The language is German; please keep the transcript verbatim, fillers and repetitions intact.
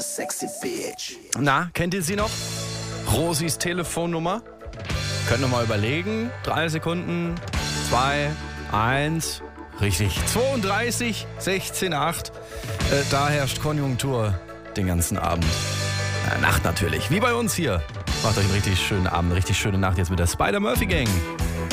Na, kennt ihr sie noch? Rosis Telefonnummer? Könnt ihr mal überlegen. Drei Sekunden. Zwei, eins. Richtig. zweiunddreißig, sechzehn, acht. Äh, da herrscht Konjunktur den ganzen Abend. Na, Nacht natürlich. Wie bei uns hier. Macht euch einen richtig schönen Abend, eine richtig schöne Nacht jetzt mit der Spider-Murphy Gang.